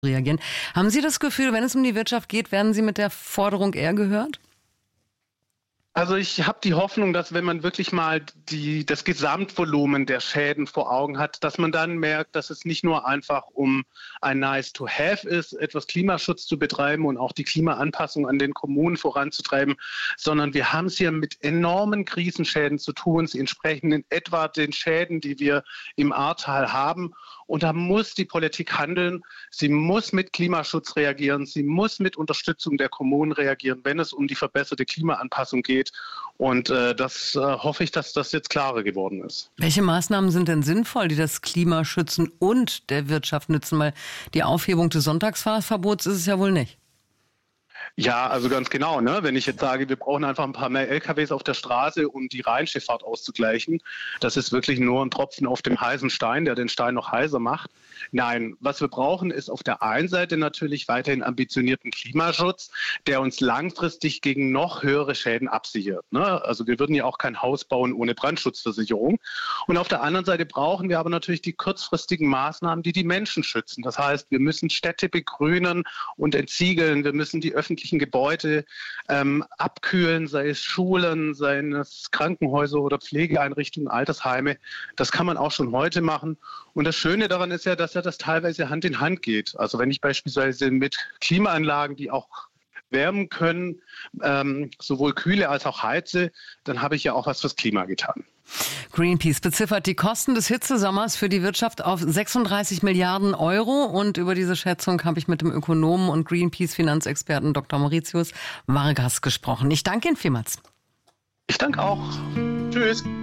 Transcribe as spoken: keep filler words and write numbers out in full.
reagieren. Haben Sie das Gefühl, wenn es um die Wirtschaft geht, werden Sie mit der Forderung eher gehört? Also ich habe die Hoffnung, dass wenn man wirklich mal die, das Gesamtvolumen der Schäden vor Augen hat, dass man dann merkt, dass es nicht nur einfach um ein Nice-to-have ist, etwas Klimaschutz zu betreiben und auch die Klimaanpassung an den Kommunen voranzutreiben, sondern wir haben es hier mit enormen Krisenschäden zu tun. Sie entsprechen in etwa den Schäden, die wir im Ahrtal haben. Und da muss die Politik handeln. Sie muss mit Klimaschutz reagieren. Sie muss mit Unterstützung der Kommunen reagieren, wenn es um die verbesserte Klimaanpassung geht. Und äh, das äh, hoffe ich, dass das jetzt klarer geworden ist. Welche Maßnahmen sind denn sinnvoll, die das Klima schützen und der Wirtschaft nützen? Weil die Aufhebung des Sonntagsfahrverbots ist es ja wohl nicht. Ja, also ganz genau. Ne? Wenn ich jetzt sage, wir brauchen einfach ein paar mehr L K Ws auf der Straße, um die Rheinschifffahrt auszugleichen, das ist wirklich nur ein Tropfen auf dem heißen Stein, der den Stein noch heißer macht. Nein, was wir brauchen, ist auf der einen Seite natürlich weiterhin ambitionierten Klimaschutz, der uns langfristig gegen noch höhere Schäden absichert. Ne? Also wir würden ja auch kein Haus bauen ohne Brandschutzversicherung. Und auf der anderen Seite brauchen wir aber natürlich die kurzfristigen Maßnahmen, die die Menschen schützen. Das heißt, wir müssen Städte begrünen und entsiegeln. Wir müssen die öffentlichen Gebäude ähm, abkühlen, sei es Schulen, sei es Krankenhäuser oder Pflegeeinrichtungen, Altersheime. Das kann man auch schon heute machen. Und das Schöne daran ist ja, dass ja das teilweise Hand in Hand geht. Also wenn ich beispielsweise mit Klimaanlagen, die auch wärmen können, ähm, sowohl kühle als auch heize, dann habe ich ja auch was fürs Klima getan. Greenpeace beziffert die Kosten des Hitzesommers für die Wirtschaft auf sechsunddreißig Milliarden Euro. Und über diese Schätzung habe ich mit dem Ökonomen und Greenpeace-Finanzexperten Doktor Mauritius Vargas gesprochen. Ich danke Ihnen vielmals. Ich danke auch. Tschüss.